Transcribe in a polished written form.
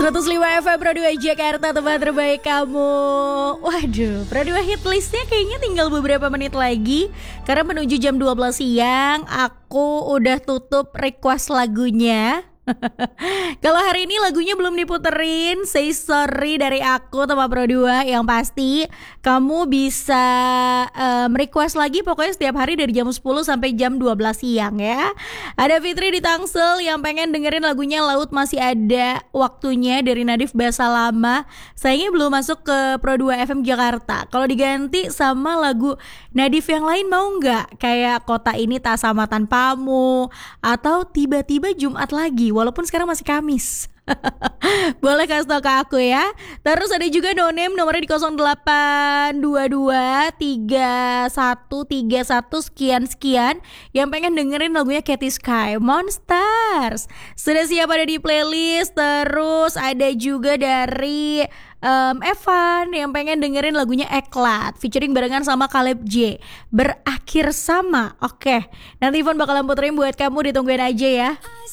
105 FM Pro 2 Jakarta, tempat terbaik kamu. Waduh, Pro 2 hit listnya kayaknya tinggal beberapa menit lagi. Karena menuju jam 12 siang, aku udah tutup request lagunya. Kalau hari ini lagunya belum diputerin, say sorry dari aku sama Pro 2. Yang pasti kamu bisa request lagi pokoknya setiap hari dari jam 10 sampai jam 12 siang ya. Ada Fitri di Tangsel yang pengen dengerin lagunya Laut Masih Ada Waktunya dari Nadif Basa Lama. Sayangnya belum masuk ke Pro 2 FM Jakarta. Kalau diganti sama lagu Nadif yang lain mau nggak? Kayak Kota Ini Tak Sama Tanpamu atau Tiba-tiba Jumat Lagi walaupun sekarang masih Kamis. Boleh kasih tau ke aku ya. Terus ada juga Nonem, nomornya di 0822313131 sekian yang pengen dengerin lagunya Katy Sky, Monsters. Sudah siap ada di playlist. Terus ada juga dari Evan yang pengen dengerin lagunya Eklat featuring barengan sama Caleb J, Berakhir Sama. Oke, nanti Ivan bakalan puterin buat kamu, ditungguin aja ya.